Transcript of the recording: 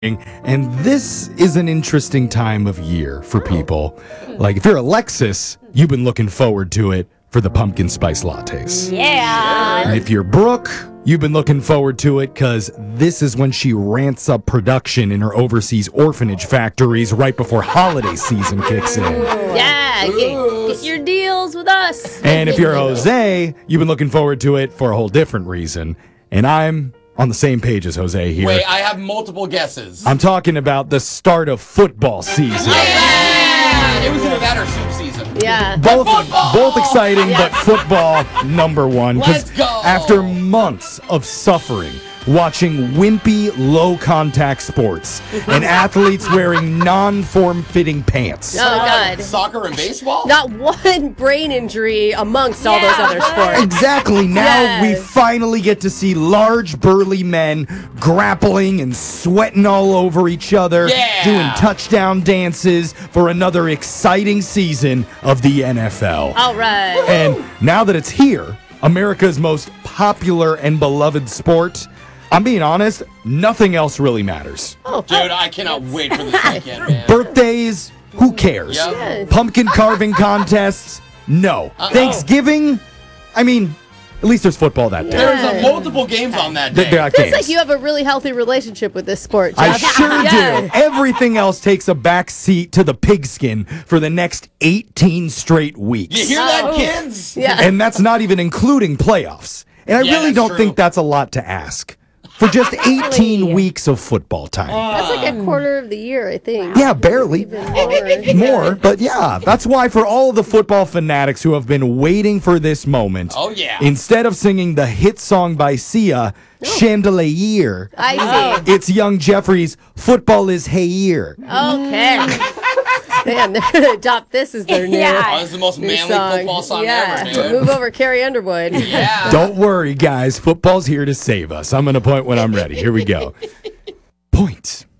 And this is an interesting time of year for people. Like, if you're Alexis, you've been looking forward to it for the pumpkin spice lattes. Yeah. And if you're Brooke, you've been looking forward to it because this is when she ramps up production in her overseas orphanage factories right before holiday season kicks in. Yeah. Get your deals with us. And if you're Jose, you've been looking forward to it for a whole different reason. And I'm on the same page as Jose here. Wait, I have multiple guesses. I'm talking about the start of football season. Yeah! It was either that or soup season. Yeah. Both exciting, but football number one. 'Cause Let's go! after months of suffering, watching wimpy, low-contact sports, and athletes wearing non-form-fitting pants. Oh, God. Soccer and baseball? Not one brain injury amongst all those other sports. Exactly. Now we Yes. finally get to see large, burly men grappling and sweating all over each other, Yeah. doing touchdown dances for another exciting season of the NFL. All right. And now that it's here, America's most popular and beloved sport, I'm being honest, nothing else really matters. Dude, I cannot wait for this weekend, man. Birthdays, who cares? Yep. Yes. Pumpkin carving contests, no. Thanksgiving, I mean, at least there's football that day. There's multiple games on that day. There are Feels games. like you have a really healthy relationship with this sport, I Jeff. sure Yeah. do. Everything else takes a back seat to the pigskin for the next 18 straight weeks. You hear that, kids? Yeah. And that's not even including playoffs. And I Yeah, really that's don't true. think that's a lot to ask for just 18 weeks of football time. That's like a quarter of the year, I think. Yeah, barely. More, but yeah, that's why for all of the football fanatics who have been waiting for this moment, Oh, yeah. instead of singing the hit song by Sia, Chandelier, I see. it's Young Jeffrey's Football is Hey-Year. Okay. Man, they're going to adopt this as their new, Oh, this is the most new manly song. football song Yeah. ever, dude. Move over, Carrie Underwood. Yeah. Don't worry, guys. Football's here to save us. I'm going to point when I'm ready. Here we go. Point.